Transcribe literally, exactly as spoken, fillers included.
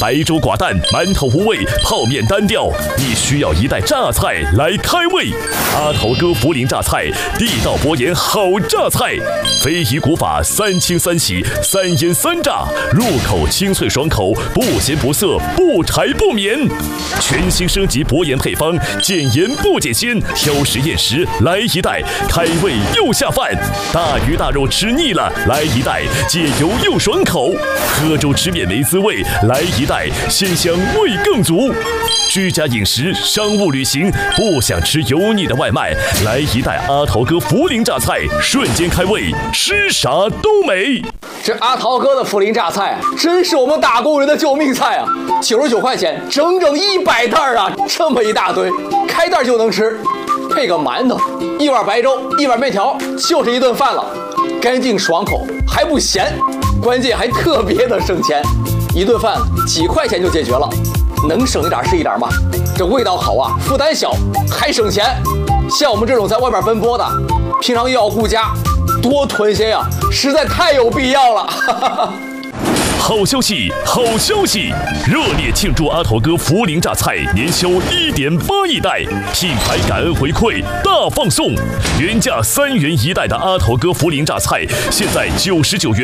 白粥寡淡，馒头无味，泡面单调，你需要一袋榨菜来开胃。阿头哥涪陵榨菜，地道博研好榨菜，非遗古法三清三洗三腌三炸，入口清脆爽口，不咸不涩，不柴不绵。全新升级博研配方，减盐不减鲜，挑食厌食来一袋，开胃又下饭。大鱼大肉吃腻了，来一袋，解油又爽口。喝粥吃面没滋味，来一袋，鲜香味更足。居家饮食、商务旅行，不想吃油腻的外卖，来一袋阿头哥涪陵榨菜，瞬间开胃，吃啥都美。 这阿桃哥的涪陵榨菜啊，真是我们打工人的救命菜啊！九十九块钱，整整一百袋啊，这么一大堆，开袋就能吃，配个馒头，一碗白粥，一碗面条，就是一顿饭了，干净爽口，还不咸，关键还特别的省钱，一顿饭几块钱就解决了，能省一点是一点嘛。这味道好啊，负担小，还省钱。像我们这种在外面奔波的，平常又要顾家，多囤些呀，实在太有必要了。 好消息，好消息！热烈庆祝阿头哥涪陵榨菜年销一点八亿袋，品牌感恩回馈大放送，原价三元一袋的阿头哥涪陵榨菜，现在九十九元